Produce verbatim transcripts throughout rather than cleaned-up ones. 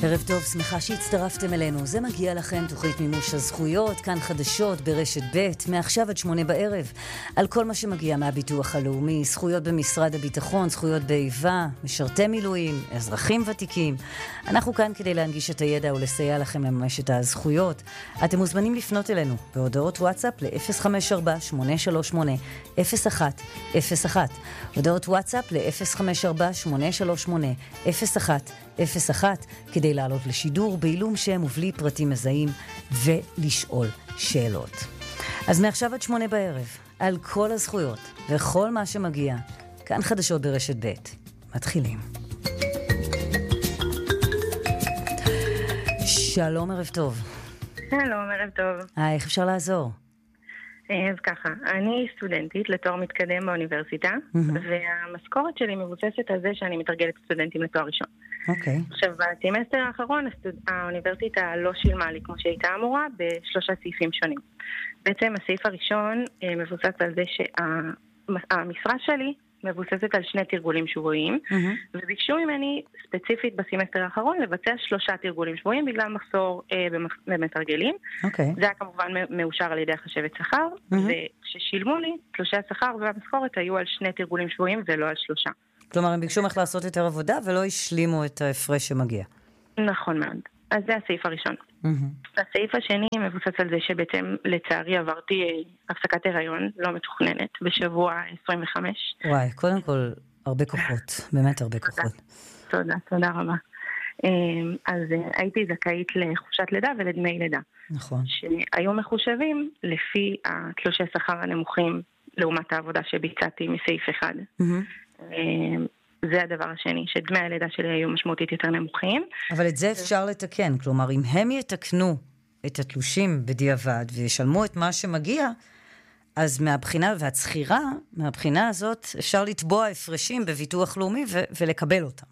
ערב טוב, שמחה שהצטרפתם אלינו. זה מגיע לכם, תוכנית מימוש הזכויות, כאן חדשות ברשת ב', מעכשיו עד שמונה בערב. על כל מה שמגיע מהביטוח הלאומי, זכויות במשרד הביטחון, זכויות באיבה, משרתי מילואים, אזרחים ותיקים. אנחנו כאן כדי להנגיש את הידע ולסייע לכם לממש את הזכויות. אתם מוזמנים לפנות אלינו בהודעות וואטסאפ ל-אפס חמש ארבע שמונה שלוש שמונה אפס אחת אפס אחת. הודעות וואטסאפ ל-אפס חמש ארבע שמונה שלוש שמונה אפס אחת אפס אחת כדי לעלות לשידור בעילום שם ובלי פרטים מזהים ולשאול שאלות. אז מעכשיו עד שמונה בערב, על כל הזכויות וכל מה שמגיע, כאן חדשות ברשת ב'. מתחילים. שלום, ערב טוב. שלום, ערב טוב. היי, איך אפשר לעזור? אז ככה, אני סטודנטית לתואר מתקדם באוניברסיטה, והמשכורת שלי מבוססת על זה שאני מתרגלת סטודנטים לתואר ראשון. אוקיי. עכשיו, בסמסטר האחרון האוניברסיטה לא שילמה לי כמו שהייתה אמורה בשלושה סעיפים שונים. בעצם הסעיף הראשון מבוסס על זה שהמשרה שלי מבוססת על שני תרגולים שבועיים, mm-hmm. וביקשו ממני ספציפית בסמסטר האחרון לבצע שלושה תרגולים שבועיים בגלל מחסור אה, במתרגלים. Okay. זה היה כמובן מאושר על ידי החשבת שכר, mm-hmm. וכששילמו לי, תלושי השכר והמשכורת היו על שני תרגולים שבועיים ולא על שלושה. כלומר, הם ביקשו ממך לעשות יותר עבודה ולא השלימו את ההפרש שמגיע. נכון מאוד. אז זה הסעיף הראשון. Mm-hmm. הסעיף השני מבוסס על זה שבעצם לצערי עברתי הפסקת הריון לא מתוכננת בשבוע עשרים וחמש. וואי, קודם כל הרבה כוחות, באמת הרבה כוחות. תודה, תודה רבה. אז הייתי זכאית לחופשת לידה ולדמי לידה. נכון. שהיו מחושבים לפי התלושי שכר הנמוכים לעומת העבודה שביצעתי מסעיף אחד. Mm-hmm. זה הדבר השני, שדמי הלידה שלי היו משמעותית יותר נמוכים. אבל את זה אפשר לתקן, כלומר, אם הם יתקנו את התלושים בדיעבד וישלמו את מה שמגיע, אז מהבחינה והצחירה, מהבחינה הזאת, אפשר לתבוע הפרשים בביטוח לאומי ו- ולקבל אותם.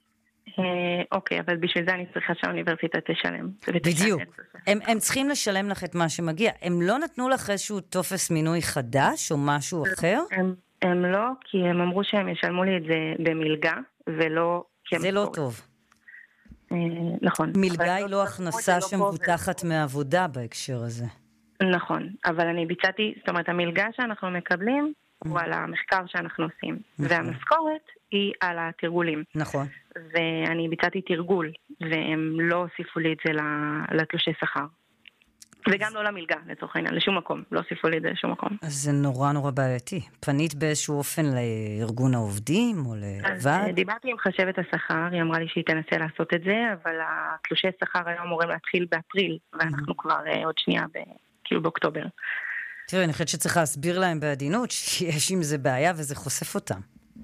אוקיי, אבל בשביל זה אני צריכה שהאוניברסיטה תשלם. בדיוק. הם, הם צריכים לשלם לך את מה שמגיע. הם לא נתנו לך איזשהו טופס מינוי חדש או משהו אחר? הם... הם לא, כי הם אמרו שהם ישלמו לי את זה במלגה, ולא... זה לא טוב. נכון. מלגה היא לא הכנסה שמבוטחת מעבודה בהקשר הזה. נכון, אבל אני ביצעתי, זאת אומרת, המלגה שאנחנו מקבלים הוא על המחקר שאנחנו עושים, והמשכורת היא על התרגולים. נכון. ואני ביצעתי תרגול, והם לא הוסיפו לי את זה לתלושי שכר. וגם לא למלגה, לצורך העניין, לשום מקום. לא הוסיפו לי את זה לשום מקום. אז זה נורא נורא בעייתי. פנית באיזשהו אופן לארגון העובדים או לוועד? דיברתי עם חשבת השכר, היא אמרה לי שהיא תנסה לעשות את זה, אבל התלושי שכר היום אמורים להתחיל באפריל, ואנחנו כבר עוד שנייה, כאילו באוקטובר. תראי, אני חושבת שצריך להסביר להם בעדינות, שיש עם זה בעיה וזה חושף אותם.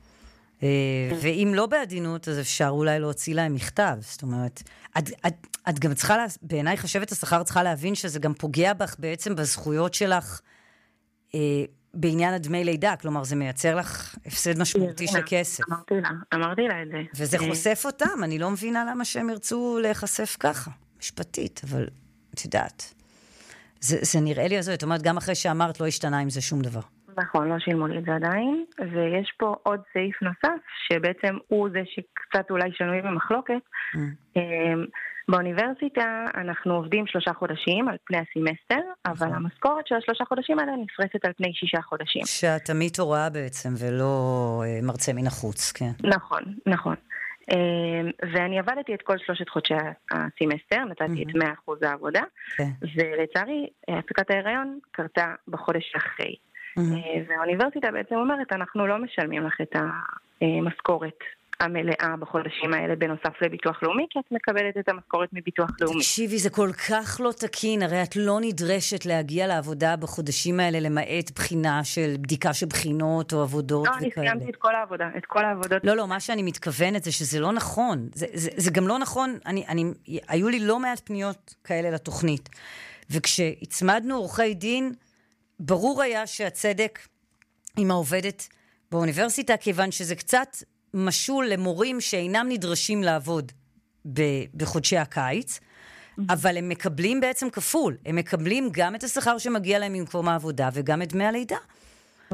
ואם לא בעדינות, אז אפשר אולי להוציא להם מכתב. זאת אומרת, את, את, את גם צריכה, בעיניי חשבת השכר צריכה להבין שזה גם פוגע בך בעצם בזכויות שלך אה, בעניין הדמי לידה. כלומר, זה מייצר לך הפסד משמעותי של כסף. אמרתי לה, אמרתי לה את זה. וזה חושף אותם. אני לא מבינה למה שהם ירצו להיחשף ככה, משפטית, אבל את יודעת. זה, זה נראה לי הזו, את אומרת, גם אחרי שאמרת לא השתנה עם זה שום דבר. נכון, לא שילמו לי את זה עדיין, ויש פה עוד סעיף נוסף, שבעצם הוא זה שקצת אולי שנוי במחלוקת. Mm. באוניברסיטה אנחנו עובדים שלושה חודשים על פני הסימסטר, אבל המשכורת של השלושה חודשים האלה נפרסת על פני שישה חודשים. שאת עמית הוראה בעצם, ולא מרצה מן החוץ, כן. נכון, נכון. ואני עבדתי את כל שלושת חודשי הסימסטר, נתתי את מאה אחוז העבודה, ולצערי, הפסקת ההיריון קרתה בחודש אחרי. והאוניברסיטה בעצם אומרת, אנחנו לא משלמים לך את המשכורת המלאה בחודשים האלה בנוסף לביטוח לאומי, כי את מקבלת את המשכורת מביטוח לאומי. תקשיבי, זה כל כך לא תקין, הרי את לא נדרשת להגיע לעבודה בחודשים האלה, למעט בחינה של בדיקה של בחינות או עבודות וכאלה. לא, אני סיימתי את כל העבודה, את כל העבודות. לא, לא, מה שאני מתכוונת זה שזה לא נכון. זה, זה, זה גם לא נכון, אני, אני, היו לי לא מעט פניות כאלה לתוכנית, וכשהצמדנו עורכי דין, ברור היה שהצדק עם העובדת באוניברסיטה, כיוון שזה קצת משול למורים שאינם נדרשים לעבוד בחודשי הקיץ, אבל הם מקבלים בעצם כפול. הם מקבלים גם את השכר שמגיע להם ממקום העבודה, וגם את דמי הלידה.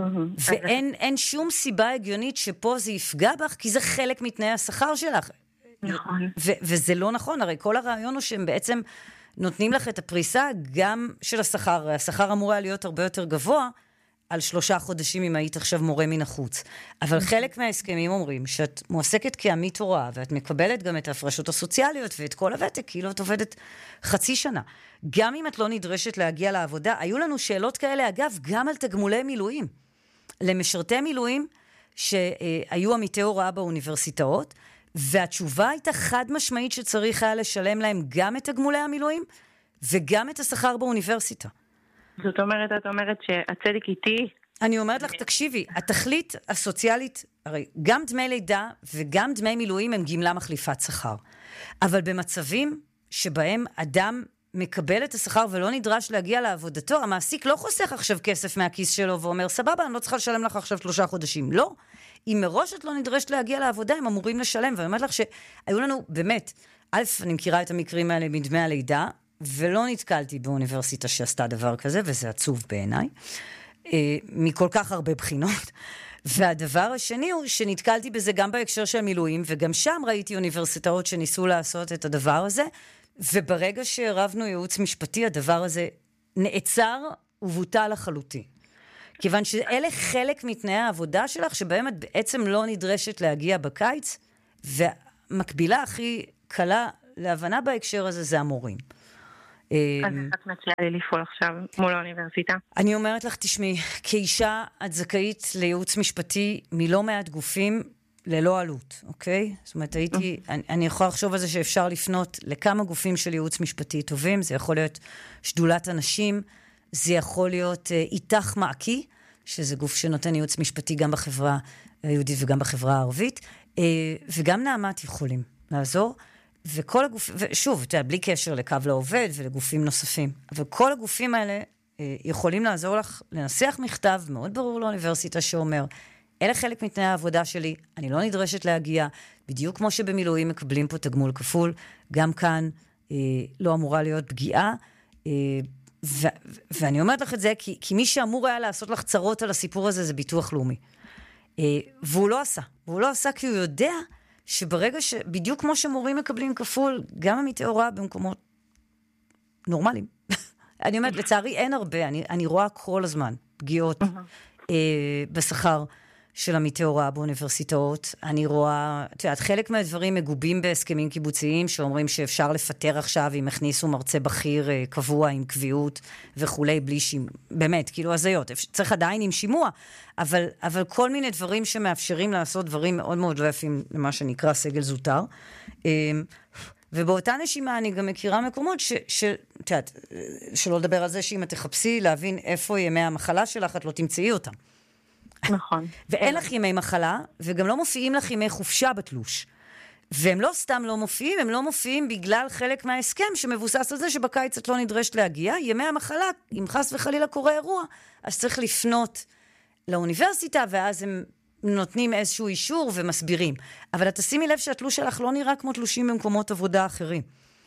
ואין אין שום סיבה הגיונית שפה זה יפגע בך, כי זה חלק מתנאי השכר שלך. נכון. ו- וזה לא נכון, הרי כל הרעיון הוא שהם בעצם נותנים לך את הפריסה גם של השכר, השכר אמור היה להיות הרבה יותר גבוה, על שלושה חודשים אם היית עכשיו מורה מן החוץ. אבל חלק מההסכמים אומרים שאת מועסקת כעמית הוראה, ואת מקבלת גם את ההפרשות הסוציאליות ואת כל הוותק, כאילו את עובדת חצי שנה. גם אם את לא נדרשת להגיע לעבודה, היו לנו שאלות כאלה, אגב, גם על תגמולי מילואים. למשרתי מילואים שהיו עמיתי הוראה באוניברסיטאות, והתשובה הייתה חד משמעית שצריך היה לשלם להם גם את תגמולי המילואים, וגם את השכר באוניברסיטה. זאת אומרת, את אומרת שהצדק איתי... אני אומרת לך, תקשיבי, התכלית הסוציאלית, הרי גם דמי לידה וגם דמי מילואים הם גמלה מחליפת שכר. אבל במצבים שבהם אדם מקבל את השכר ולא נדרש להגיע לעבודתו, המעסיק לא חוסך עכשיו כסף מהכיס שלו ואומר, סבבה, אני לא צריכה לשלם לך עכשיו שלושה חודשים. לא. אם מראש את לא נדרשת להגיע לעבודה, הם אמורים לשלם. ואני אומרת לך שהיו לנו, באמת, א', אני מכירה את המקרים האלה מדמי הלידה, ולא נתקלתי באוניברסיטה שעשתה דבר כזה, וזה עצוב בעיניי, מכל כך הרבה בחינות. והדבר השני הוא שנתקלתי בזה גם בהקשר של מילואים, וגם שם ראיתי אוניברסיטאות שניסו לעשות את הדבר הזה, וברגע שהרבנו ייעוץ משפטי, הדבר הזה נעצר ובוטל לחלוטין. כיוון שאלה חלק מתנאי העבודה שלך, שבהם את בעצם לא נדרשת להגיע בקיץ, והמקבילה הכי קלה להבנה בהקשר הזה זה המורים. אז איך את מציעה לי לפעול עכשיו מול האוניברסיטה? אני אומרת לך, תשמעי, כאישה את זכאית לייעוץ משפטי מלא מעט גופים ללא עלות, אוקיי? זאת אומרת, הייתי, אני, אני יכולה לחשוב על זה שאפשר לפנות לכמה גופים של ייעוץ משפטי טובים, זה יכול להיות שדולת אנשים, זה יכול להיות איתך מעקי, שזה גוף שנותן ייעוץ משפטי גם בחברה היהודית וגם בחברה הערבית, וגם נעמת יכולים לעזור, וכל הגופים, ושוב, אתה יודע, בלי קשר לקו לעובד ולגופים נוספים, אבל כל הגופים האלה יכולים לעזור לך לנסח מכתב מאוד ברור לאוניברסיטה שאומר, אלה חלק מתנאי העבודה שלי, אני לא נדרשת להגיע, בדיוק כמו שבמילואים מקבלים פה תגמול כפול, גם כאן אה, לא אמורה להיות פגיעה, אה, ו- ואני אומרת לך את זה, כי, כי מי שאמור היה לעשות לך צרות על הסיפור הזה, זה ביטוח לאומי. אה, והוא לא עשה, והוא לא עשה כי הוא יודע שברגע ש... בדיוק כמו שמורים מקבלים כפול, גם עמיתי הוראה במקומות נורמליים. אני אומרת, לצערי אין הרבה, אני, אני רואה כל הזמן פגיעות אה, בשכר של עמיתי הוראה באוניברסיטאות. אני רואה, את יודעת, חלק מהדברים מגובים בהסכמים קיבוציים, שאומרים שאפשר לפטר עכשיו אם הכניסו מרצה בכיר אה, קבוע עם קביעות וכולי, בלי שימוע. באמת, כאילו הזיות. צריך עדיין עם שימוע, אבל, אבל כל מיני דברים שמאפשרים לעשות דברים מאוד מאוד לא יפים, למה שנקרא סגל זוטר. אה, ובאותה נשימה אני גם מכירה מקומות ש, ש, את יודעת, שלא לדבר על זה שאם את תחפשי להבין איפה ימי המחלה שלך, את לא תמצאי אותם. נכון. ואין לך ימי מחלה, וגם לא מופיעים לך ימי חופשה בתלוש. והם לא סתם לא מופיעים, הם לא מופיעים בגלל חלק מההסכם שמבוסס על זה שבקיץ את לא נדרשת להגיע. ימי המחלה, אם חס וחלילה קורה אירוע, אז צריך לפנות לאוניברסיטה, ואז הם נותנים איזשהו אישור ומסבירים. אבל את תשימי לב שהתלוש שלך לא נראה כמו תלושים במקומות עבודה אחרים.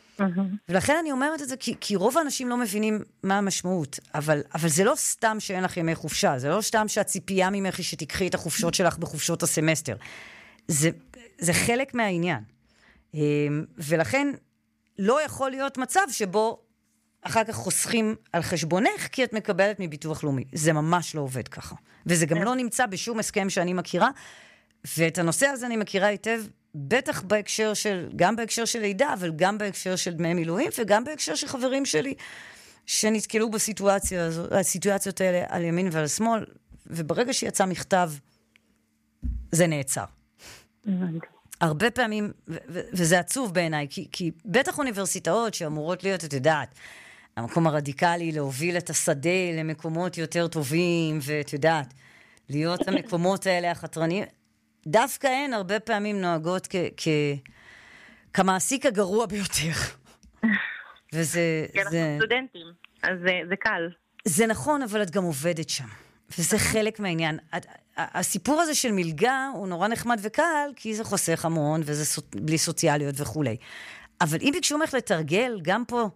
ולכן אני אומרת את זה, כי, כי רוב האנשים לא מבינים מה המשמעות, אבל, אבל זה לא סתם שאין לך ימי חופשה, זה לא סתם שהציפייה ממך היא שתיקחי את החופשות שלך בחופשות הסמסטר. זה, זה חלק מהעניין. ולכן לא יכול להיות מצב שבו אחר כך חוסכים על חשבונך, כי את מקבלת מביטוח לאומי. זה ממש לא עובד ככה. וזה גם לא נמצא בשום הסכם שאני מכירה, ואת הנושא הזה אני מכירה היטב, בטח בהקשר של, גם בהקשר של לידה, אבל גם בהקשר של דמי מילואים, וגם בהקשר של חברים שלי, שנתקלו בסיטואציה הזו, הסיטואציות האלה על ימין ועל שמאל, וברגע שיצא מכתב, זה נעצר. הרבה פעמים, ו- ו- וזה עצוב בעיניי, כי, כי בטח אוניברסיטאות שאמורות להיות, את יודעת, המקום הרדיקלי להוביל את השדה למקומות יותר טובים, ואת יודעת, להיות המקומות האלה החתרניים, דווקא הן הרבה פעמים נוהגות כ- כ- כמעסיק הגרוע ביותר. וזה... כי אנחנו זה... סטודנטים, אז זה, זה קל. זה נכון, אבל את גם עובדת שם. וזה חלק מהעניין. הסיפור הזה של מלגה הוא נורא נחמד וקל, כי זה חוסך המון, וזה בלי סוציאליות וכו'. אבל אם ביקשו ממך לתרגל, גם פה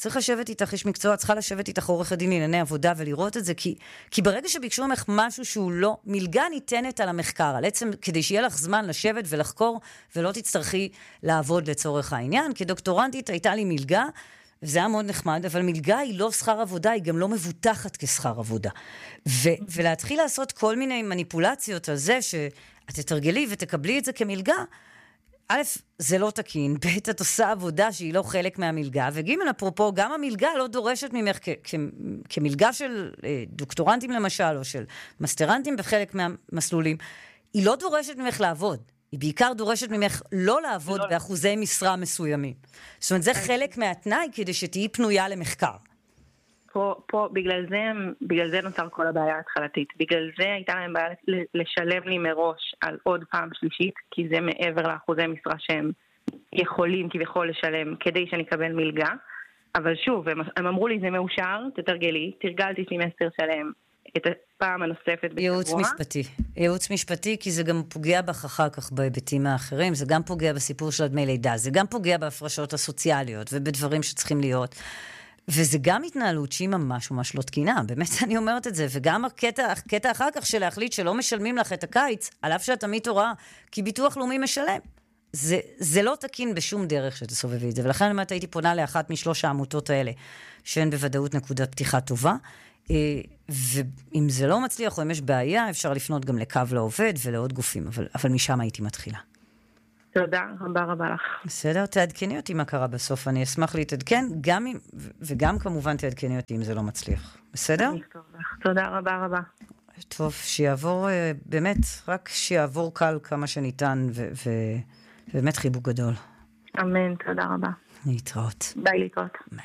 צריך לשבת איתך, יש מקצוע, צריכה לשבת איתך עורך הדין לענייני עבודה ולראות את זה, כי, כי ברגע שביקשו ממך משהו שהוא לא, מלגה ניתנת על המחקר, על עצם, כדי שיהיה לך זמן לשבת ולחקור, ולא תצטרכי לעבוד לצורך העניין. כדוקטורנטית הייתה לי מלגה, וזה היה מאוד נחמד, אבל מלגה היא לא שכר עבודה, היא גם לא מבוטחת כשכר עבודה. ו, ולהתחיל לעשות כל מיני מניפולציות על זה, שאת תתרגלי ותקבלי את זה כמלגה, א', זה לא תקין, ב', את עושה עבודה שהיא לא חלק מהמלגה, וג', אפרופו, גם המלגה לא דורשת ממך כ- כ- כמלגה של דוקטורנטים למשל, או של מסטרנטים בחלק מהמסלולים, היא לא דורשת ממך לעבוד. היא בעיקר דורשת ממך לא לעבוד באחוזי משרה מסוימים. זאת אומרת, זה חלק מהתנאי כדי שתהיי פנויה למחקר. פה, פה, בגלל זה, בגלל זה נוצר כל הבעיה ההתחלתית. בגלל זה הייתה להם בעיה לשלם לי מראש על עוד פעם שלישית, כי זה מעבר לאחוזי משרה שהם יכולים כביכול לשלם כדי שאני אקבל מלגה. אבל שוב, הם, הם אמרו לי, זה מאושר, תתרגלי, תרגלתי סמסטר שלם את הפעם הנוספת בשבוע. ייעוץ משפטי. ייעוץ משפטי, כי זה גם פוגע בך אחר כך בהיבטים האחרים, זה גם פוגע בסיפור של דמי לידה, זה גם פוגע בהפרשות הסוציאליות ובדברים שצריכים להיות. וזה גם התנהלות שהיא ממש ממש לא תקינה, באמת אני אומרת את זה, וגם הקטע, הקטע אחר כך של להחליט שלא משלמים לך את הקיץ, על אף שאת תמיד הוראה, כי ביטוח לאומי משלם. זה, זה לא תקין בשום דרך שתסובבי את זה, ולכן אני הייתי פונה לאחת משלוש העמותות האלה, שהן בוודאות נקודת פתיחה טובה, ואם זה לא מצליח או אם יש בעיה, אפשר לפנות גם לקו לעובד ולעוד גופים, אבל, אבל משם הייתי מתחילה. תודה, רבה רבה לך. בסדר, תעדכני אותי מה קרה בסוף, אני אשמח להתעדכן, גם אם, וגם כמובן תעדכני אותי אם זה לא מצליח. בסדר? אני אכתוב לך. תודה רבה רבה. טוב, שיעבור, באמת, רק שיעבור קל כמה שניתן, ובאמת חיבוק גדול. אמן, תודה רבה. להתראות. ביי, להתראות. ביי.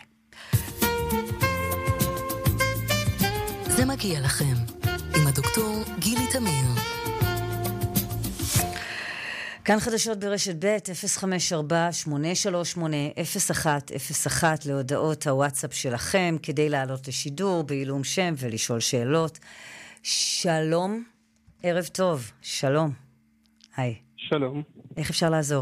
זה מגיע לכם, עם הדוקטור גילי תמיר. כאן חדשות ברשת ב' אפס חמש ארבע שמונה שלוש שמונה אפס אחת אפס אחת להודעות הוואטסאפ שלכם, כדי לעלות לשידור בעילום שם ולשאול שאלות. שלום, ערב טוב, שלום. היי. שלום. איך אפשר לעזור?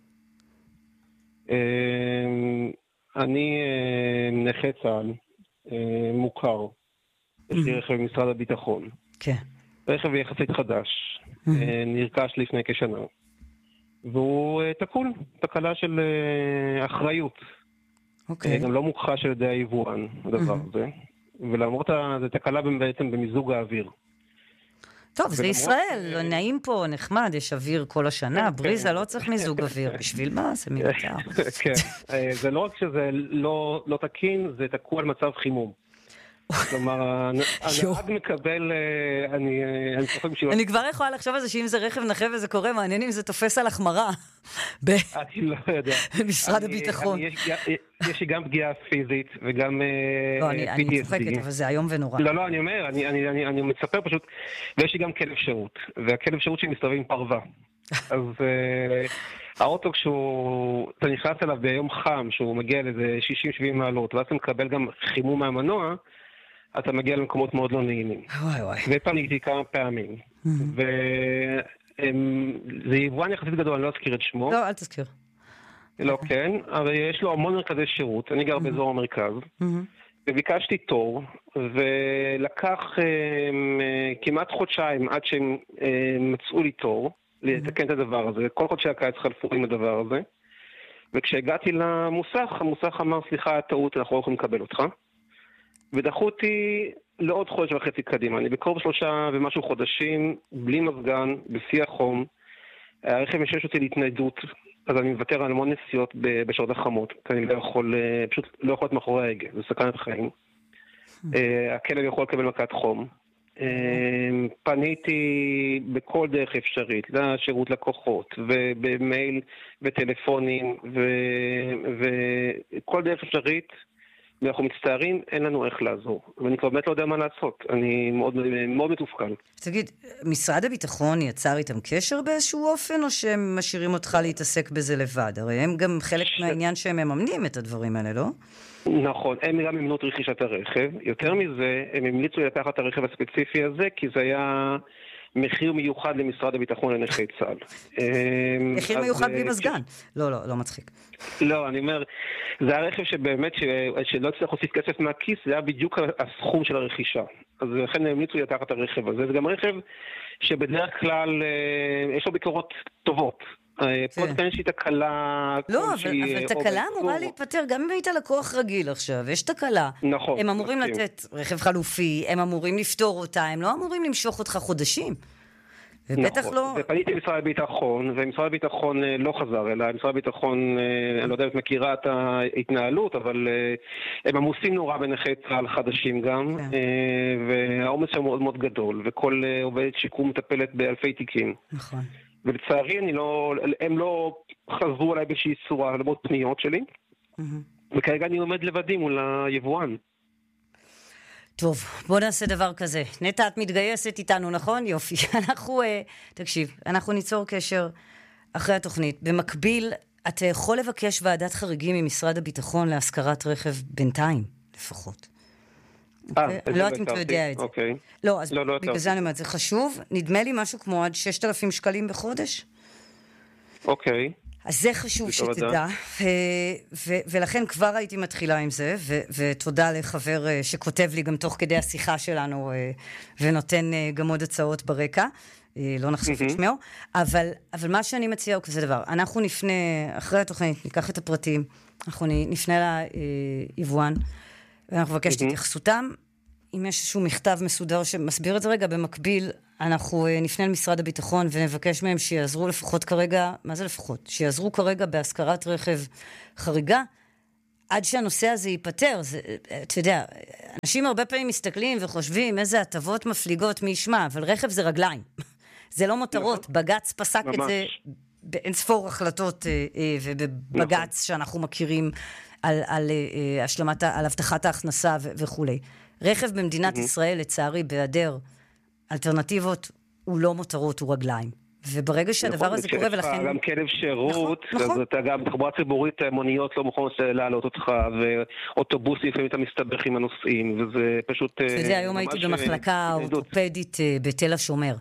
אני נכה צה"ל, מוכר. יש לי רכב במשרד הביטחון. כן. רכב יחסית חדש, נרכש לפני כשנה. והוא תקול, תקלה של אחריות. אוקיי. גם לא מוכחש על ידי היבואן, הדבר הזה. ולמרות זה תקלה בעצם במיזוג האוויר. טוב, זה ישראל, נעים פה, נחמד, יש אוויר כל השנה, בריזה לא צריך מיזוג אוויר, בשביל מה? זה מיותר. כן, זה לא רק שזה לא תקין, זה תקוע על מצב חימום. כלומר, הנהג מקבל, אני צוחק בשביל... אני כבר יכולה לחשוב על זה שאם זה רכב נכה וזה קורה, מעניין אם זה תופס על החמרה. אני לא יודע. במשרד הביטחון. יש לי גם פגיעה פיזית וגם לא, אני צוחקת, אבל זה היום ונורא. לא, לא, אני אומר, אני מצפה פשוט, ויש לי גם כלב שירות, והכלב שירות שלי מסתובב עם פרווה. אז האוטו כשהוא, אתה נכנס אליו ביום חם, שהוא מגיע לאיזה שישים שבעים מעלות, ואז אתה מקבל גם חימום מהמנוע, אתה מגיע למקומות מאוד לא נעימים. וואי וואי. ופניתי כמה פעמים. וזה יבואן יחסית גדול, אני לא אזכיר את שמו. לא, אל תזכיר. לא, כן, אבל יש לו המון מרכזי שירות, אני גר באזור המרכז, וביקשתי תור, ולקח כמעט חודשיים עד שהם מצאו לי תור, לתקן את הדבר הזה. כל חודשי הקיץ חלפו עם הדבר הזה. וכשהגעתי למוסך, המוסך אמר, סליחה, טעות, אנחנו לא יכולים לקבל אותך. ודחו אותי לעוד חודש וחצי קדימה. אני בקרוב שלושה ומשהו חודשים, בלי מזגן, בשיא החום. הרכב משש אותי להתניידות, אז אני מוותר על המון נסיעות בשעות החמות, כי אני לא יכול, פשוט לא יכול להיות מאחורי ההגה, זה סכנת חיים. הכלב יכול לקבל מכת חום. פניתי בכל דרך אפשרית, לשירות לקוחות, ובמייל וטלפונים, וכל דרך אפשרית, ואנחנו מצטערים, אין לנו איך לעזור. ואני כבר באמת לא יודע מה לעשות. אני מאוד, מאוד מתופקל. תגיד, משרד הביטחון יצר איתם קשר באיזשהו אופן, או שהם משאירים אותך להתעסק בזה לבד? הרי הם גם חלק ש... מהעניין שהם מממנים את הדברים האלה, לא? נכון, הם גם המליצו את רכישת הרכב. יותר מזה, הם המליצו לקחת את הרכב הספציפי הזה, כי זה היה מחיר מיוחד למשרד הביטחון לנכי צה"ל. מחיר מיוחד בלי מזגן. לא, לא, לא מצחיק. לא, אני אומר, זה הרכב שבאמת, שלא צריך להוסיף כסף מהכיס, זה היה בדיוק הסכום של הרכישה. אז לכן המליצו לקחת את הרכב הזה. זה גם רכב שבדרך כלל יש לו ביקורות טובות. פה תקן שהיא תקלה... לא, אבל תקלה אמורה להיפטר, גם אם היית לקוח רגיל עכשיו, יש תקלה. נכון. הם אמורים לתת רכב חלופי, הם אמורים לפתור אותה, הם לא אמורים למשוך אותך חודשים. ובטח לא... ופניתי למשרד הביטחון, ומשרד הביטחון לא חזר אליי. משרד הביטחון, אני לא יודע אם את מכירה את ההתנהלות, אבל הם עמוסים נורא בנכי צה"ל חדשים גם, והעומס שם מאוד מאוד גדול, וכל עובדת שיקום מטפלת באלפי תיקים. נכון. ולצערי אני לא, הם לא חזרו עליי באיזושהי צורה למרות פניות שלי, וכרגע אני עומד לבדי מול היבואן. טוב, בוא נעשה דבר כזה. נטע, את מתגייסת איתנו, נכון? יופי. אנחנו, תקשיב, אנחנו ניצור קשר אחרי התוכנית. במקביל, אתה יכול לבקש ועדת חריגים ממשרד הביטחון להשכרת רכב בינתיים, לפחות. לא יודעת אם אתה יודע את זה. לא, אז בגלל זה אני אומרת, זה חשוב. נדמה לי משהו כמו עד ששת אלפים שקלים בחודש. אוקיי. אז זה חשוב שתדע, ולכן כבר הייתי מתחילה עם זה, ותודה לחבר שכותב לי גם תוך כדי השיחה שלנו, ונותן גם עוד הצעות ברקע, לא נחשוף את שמו, אבל מה שאני מציעה הוא כזה דבר, אנחנו נפנה, אחרי התוכנית, ניקח את הפרטים, אנחנו נפנה ליבואן, ואנחנו מבקש את התייחסותם, אם יש איזשהו מכתב מסודר שמסביר את זה רגע, במקביל אנחנו נפנה למשרד הביטחון ונבקש מהם שיעזרו לפחות כרגע, מה זה לפחות? שיעזרו כרגע בהשכרת רכב חריגה, עד שהנושא הזה ייפטר. זה, אתה יודע, אנשים הרבה פעמים מסתכלים וחושבים איזה הטבות מפליגות מי ישמע, אבל רכב זה רגליים. זה לא מותרות. בגץ פסק את זה באין ספור החלטות, ובבגץ שאנחנו מכירים על, על, השלמת, על הבטחת ההכנסה וכו'. רכב במדינת ישראל, לצערי, בהיעדר אלטרנטיבות, הוא לא מותרות, הוא רגליים. וברגע שהדבר הזה קורה, ולכן... גם כלב שירות, אז אתה גם תחבורה ציבורית, מוניות לא מוכנות לעלות אותך, ואוטובוסים, לפעמים אתה מסתבך עם הנוסעים, וזה פשוט... אתה יודע, היום הייתי במחלקה אורתופדית בתל השומר,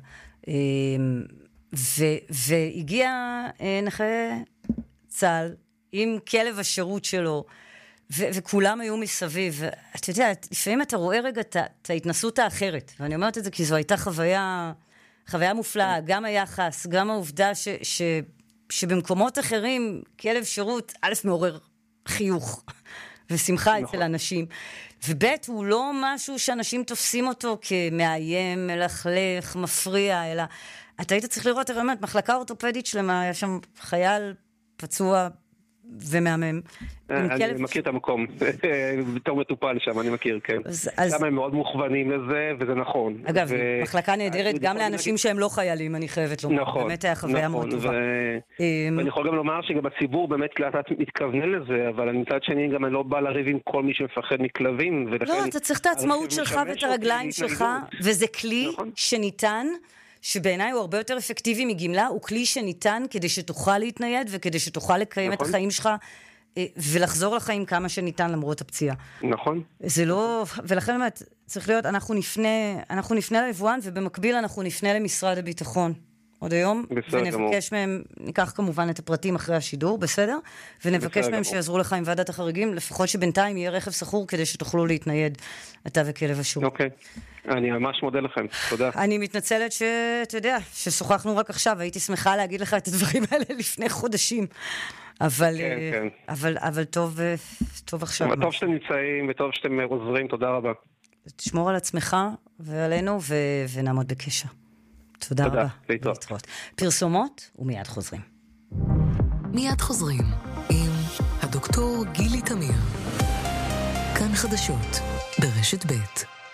והגיע נכה צה"ל עם כלב השירות שלו, ו- וכולם היו מסביב. אתה יודע, לפעמים אתה רואה רגע את ההתנסות האחרת, ואני אומרת את זה כי זו הייתה חוויה, חוויה מופלאה, גם היחס, גם העובדה ש- ש- שבמקומות אחרים, כלב שירות, א' מעורר חיוך ושמחה אצל אנשים, וב' הוא לא משהו שאנשים תופסים אותו כמאיים, מלכלך, מפריע, אלא אתה היית צריך לראות, באמת, מחלקה אורתופדית שלמה, היה שם חייל פצוע ומהמם. אני מכיר את המקום, בתור מטופל שם, אני מכיר, כן. שם הם מאוד מוכוונים לזה, וזה נכון. אגב, מחלקה נהדרת גם לאנשים שהם לא חיילים, אני חייבת לומר. נכון. באמת היה חוויה מאוד טובה. ואני יכול גם לומר שגם הציבור באמת לאט מתכוונן לזה, אבל מצד שני גם אני לא בא לריב עם כל מי שמפחד מכלבים, לא, אתה צריך את העצמאות שלך ואת הרגליים שלך, וזה כלי שניתן, שבעיניי הוא הרבה יותר אפקטיבי מגמלה, הוא כלי שניתן כדי שתוכל להתנייד, וכדי שתוכל לקיים נכון. את החיים שלך, ולחזור לחיים כמה שניתן למרות הפציעה. נכון. זה לא, ולכן באמת, צריך להיות, אנחנו נפנה, אנחנו נפנה ליבואן, ובמקביל אנחנו נפנה למשרד הביטחון, עוד היום, ונבקש מהם, ניקח כמובן את הפרטים אחרי השידור, בסדר? ונבקש מהם שיעזרו לך עם ועדת החריגים, לפחות שבינתיים יהיה רכב סחור, כדי שתוכלו להתנייד, אתה וכלב השירות. אוקיי. אני ממש מודה לכם, תודה. אני מתנצלת שאתה יודע, ששוחחנו רק עכשיו, הייתי שמחה להגיד לך את הדברים האלה לפני חודשים, אבל, כן, כן. אבל, אבל טוב, טוב עכשיו. טוב שאתם נמצאים וטוב שאתם עוזרים, תודה רבה. תשמור על עצמך ועלינו ו... ונעמוד בקשר. תודה, תודה רבה. להתראות. פרסומות ומיד חוזרים. מיד חוזרים עם הדוקטור גילי תמיר. כאן חדשות ברשת ב'.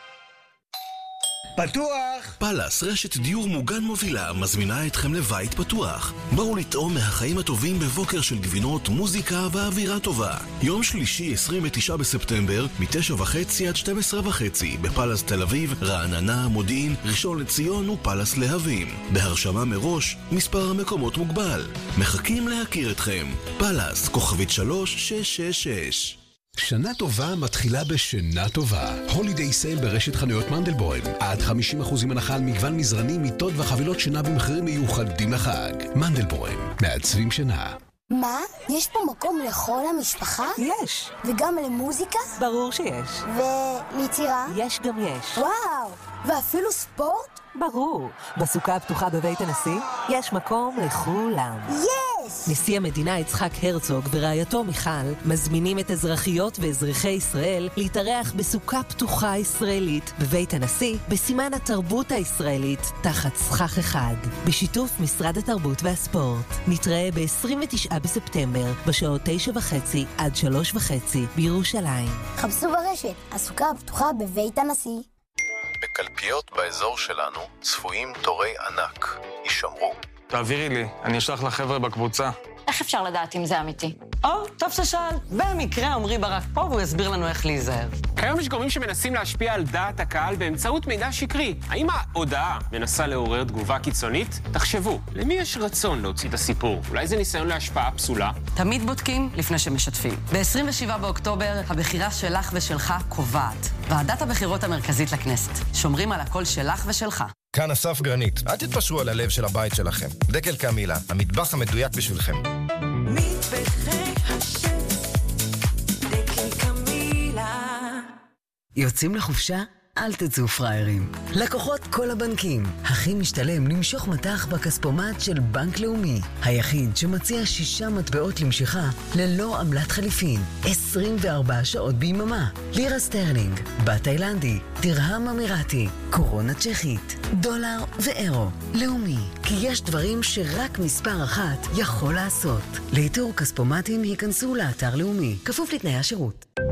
פתוח! פלס, רשת דיור מוגן מובילה, מזמינה אתכם לבית פתוח. בואו לטעום מהחיים הטובים בבוקר של גבינות, מוזיקה ואווירה טובה. יום שלישי, עשרים ותשעה בספטמבר, מתשע וחצי עד שתים עשרה וחצי, בפלס תל אביב, רעננה, מודיעין, ראשון לציון ופלס להבים. בהרשמה מראש, מספר המקומות מוגבל. מחכים להכיר אתכם. פלס, כוכבית שלוש שש שש שש. שנה טובה מתחילה בשינה טובה. הולידיי סייל ברשת חנויות מנדלבוים. עד חמישים אחוז הנחה על מגוון מזרני, מיטות וחבילות שינה במחירים מיוחדים לחג. מנדלבוים, מעצבים שינה. מה? יש פה מקום לכל המשפחה? יש. וגם למוזיקה? ברור שיש. וליצירה? יש גם יש. וואו! ואפילו ספורט? ברור. בסוכה הפתוחה בבית הנשיא יש מקום לכולם. יש! נשיא המדינה יצחק הרצוג ורעייתו מיכל מזמינים את אזרחיות ואזרחי ישראל להתארח בסוכה פתוחה ישראלית בבית הנשיא בסימן התרבות הישראלית תחת סכך אחד בשיתוף משרד התרבות והספורט. נתראה ב-עשרים ותשעה בספטמבר בשעות תשע וחצי עד שלוש וחצי בירושלים. חפשו ברשת הסוכה הפתוחה בבית הנשיא. בקלפיות באזור שלנו צפויים תורי ענק. יישמרו. תעבירי לי, אני אשלח לחבר'ה בקבוצה. איך אפשר לדעת אם זה אמיתי? או, טוב ששאל. במקרה עמרי ברק פה והוא יסביר לנו איך להיזהר. כיום יש גורמים שמנסים להשפיע על דעת הקהל באמצעות מידע שקרי. האם ההודעה מנסה לעורר תגובה קיצונית? תחשבו, למי יש רצון להוציא את הסיפור? אולי זה ניסיון להשפעה פסולה? תמיד בודקים לפני שמשתפים. ב-עשרים ושבעה באוקטובר הבחירה שלך ושלך קובעת. ועדת הבחירות המרכזית לכנסת. שומרים על הקול שלך ושלך. כאן אסף גרנית. אל תתפשרו על הלב של הבית שלכם. דקל קמילה, המטבח המדויק בשבילכם. מטבחי השם, דקל קמילה. יוצאים לחופשה? אל תצאו פריירים. לקוחות כל הבנקים. הכי משתלם למשוך מטח בכספומט של בנק לאומי. היחיד שמציע שישה מטבעות למשיכה ללא עמלת חליפין. עשרים וארבע שעות ביממה. לירה סטרלינג, בת תאילנדי, דרהם אמירתי, קורונה צ'כית, דולר ואירו. לאומי. כי יש דברים שרק מספר אחת יכול לעשות. לאיתור כספומטים היכנסו לאתר לאומי. כפוף לתנאי השירות.